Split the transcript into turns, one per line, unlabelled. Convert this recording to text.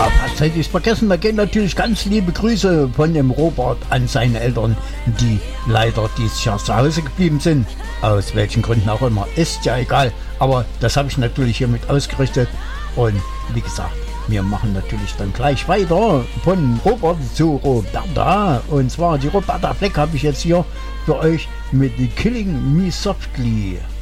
fast hätte ich es vergessen. Da gehen natürlich ganz liebe Grüße von dem Robert an seine Eltern, die leider dieses Jahr zu Hause geblieben sind. Aus welchen Gründen auch immer, ist ja egal. Aber das habe ich natürlich hiermit ausgerichtet. Und wie gesagt, wir machen natürlich dann gleich weiter von Robert zu Roberta. Und zwar die Roberta Fleck habe ich jetzt hier für euch mit Killing Me Softly.